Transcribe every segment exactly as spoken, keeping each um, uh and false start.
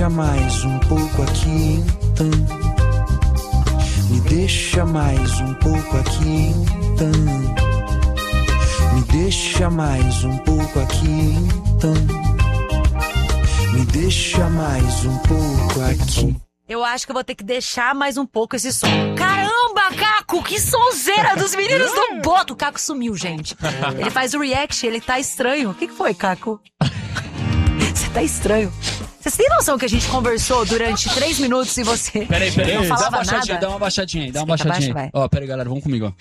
mais um pouco aqui então. Me deixa mais um pouco aqui então. Me deixa mais um pouco aqui então. Me deixa mais um pouco aqui. Eu acho que eu vou ter que deixar mais um pouco esse som. Caramba, Caco, que sonzeira dos meninos do Boto. O Caco sumiu, gente. Ele faz o react, ele tá estranho. O que que foi, Caco? Você tá estranho. Vocês têm noção que a gente conversou durante três minutos e você peraí, peraí, não falava dá uma baixadinha, nada? Dá uma baixadinha aí, dá uma Esquenta baixadinha abaixo, aí. Ó, peraí, galera, vamos comigo, ó.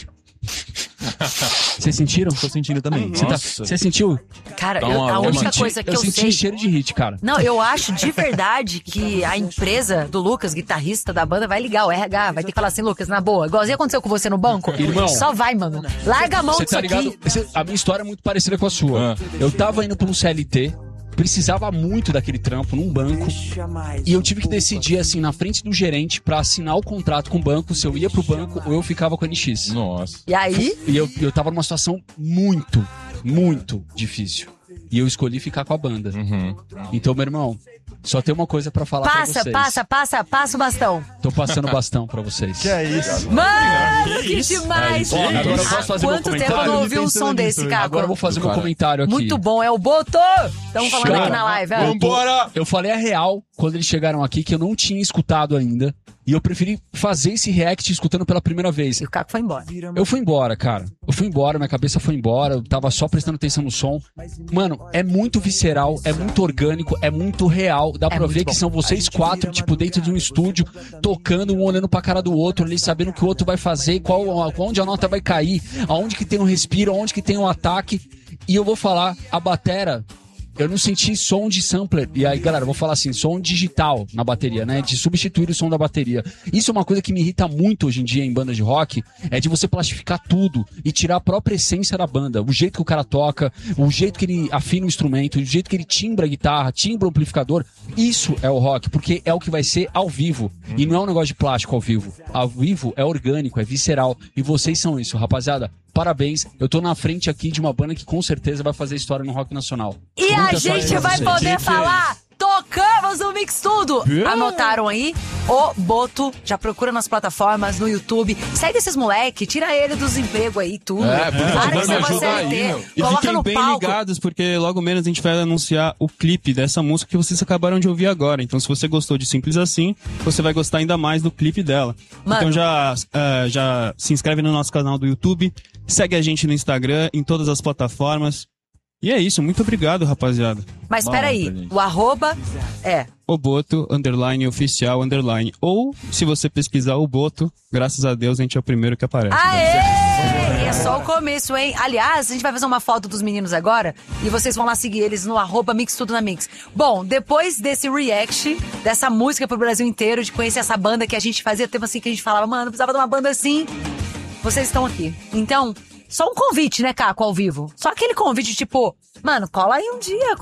Vocês sentiram? Tô sentindo também. Você tá, sentiu? Cara, eu, a eu única senti, coisa que eu, eu senti sei... cheiro de hit, cara. Não, eu acho de verdade que a empresa do Lucas, guitarrista da banda, vai ligar o R H, vai ter que falar assim, Lucas, na boa, igualzinho aconteceu com você no banco. Irmão, só vai, mano. Larga a mão Você disso tá ligado? aqui. Cê- A minha história é muito parecida com a sua. Ah. Eu tava indo pra um C L T, precisava muito daquele trampo num banco, e eu tive que decidir, assim, na frente do gerente, pra assinar o contrato com o banco, se eu ia pro banco ou eu ficava com a N X. Nossa. E aí? E eu, eu tava numa situação muito, muito difícil. E eu escolhi ficar com a banda. Uhum. Então, meu irmão, só tem uma coisa pra falar pra Passa, vocês. passa, passa, passa o bastão. Tô passando o bastão pra vocês. Que é isso? Mano, que, demais! Ó, agora eu posso fazer Quanto meu tempo eu não comentário? ouvi um som desse, Caco? Agora eu vou fazer meu Cara. comentário aqui. Muito bom, é o Boto! Estamos falando Cara, aqui na live, ó. Vambora! Eu falei a real quando eles chegaram aqui, que eu não tinha escutado ainda. E eu preferi fazer esse react escutando pela primeira vez. E o Caco foi embora. Eu fui embora, cara. Eu fui embora, minha cabeça foi embora. Eu tava só prestando atenção no som. Mano, é muito visceral, é muito orgânico, é muito real. Dá pra muito ver bom. que são vocês quatro, tipo, dentro de um estúdio, tocando, um olhando pra cara do outro, ali, sabendo o que o outro vai fazer, qual, onde a nota vai cair, aonde que tem um respiro, aonde que tem um ataque. E eu vou falar, a batera... Eu não senti som de sampler. E aí, galera, eu vou falar assim, som digital na bateria, né? De substituir o som da bateria. Isso é uma coisa que me irrita muito hoje em dia em bandas de rock, é de você plastificar tudo e tirar a própria essência da banda. O jeito que o cara toca, o jeito que ele afina o instrumento, o jeito que ele timbra a guitarra, timbra o amplificador. Isso é o rock, porque é o que vai ser ao vivo. E não é um negócio de plástico ao vivo. Ao vivo é orgânico, é visceral. E vocês são isso, rapaziada. Parabéns, eu tô na frente aqui de uma banda que com certeza vai fazer história no rock nacional. E a Muita sorte gente pra vai vocês. poder falar, tocamos o Mix Tudo! Anotaram aí? O Boto, já procura nas plataformas, no YouTube. Segue esses moleque, tira ele dos empregos aí, tudo. É, por Para favor, de me ser ajuda C L T. aí, meu. E Coloca fiquem no bem palco. ligados, porque logo menos a gente vai anunciar o clipe dessa música que vocês acabaram de ouvir agora. Então, se você gostou de Simples Assim, você vai gostar ainda mais do clipe dela. Mano. Então, já, ah, já se inscreve no nosso canal do YouTube, segue a gente no Instagram, em todas as plataformas. E é isso, muito obrigado, rapaziada. Mas Bom, peraí, gente. o arroba é... O Boto, underline, oficial, underline. Ou, se você pesquisar o Boto, graças a Deus, a gente é o primeiro que aparece. Aê! É só o começo, hein? Aliás, a gente vai fazer uma foto dos meninos agora e vocês vão lá seguir eles no arroba Mix Tudo na Mix. Bom, depois desse react, dessa música pro Brasil inteiro, de conhecer essa banda que a gente fazia tempo assim, que a gente falava, mano, precisava de uma banda assim, vocês estão aqui. Então, só um convite, né, Caco, ao vivo. Só aquele convite, tipo, mano, cola aí um dia,